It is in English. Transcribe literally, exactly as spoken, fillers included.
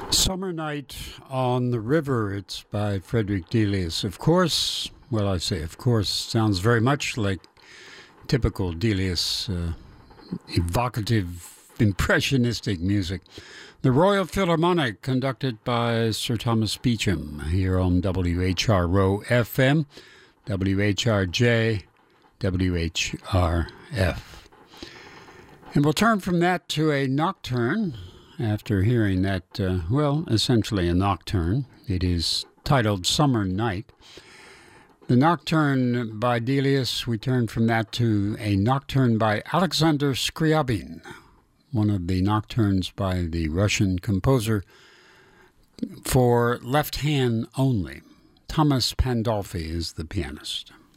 Summer Night on the River. It's by Frederick Delius. Of course, well, I say of course, sounds very much like typical Delius, uh, evocative, impressionistic music. The Royal Philharmonic, conducted by Sir Thomas Beecham, here on W H R O F M, W H R J, W H R F. And we'll turn from that to a nocturne. After hearing that, uh, well, essentially a nocturne. It is titled Summer Night. The nocturne by Delius, we turn from that to a nocturne by Alexander Scriabin, one of the nocturnes by the Russian composer for left hand only. Thomas Pandolfi is the pianist.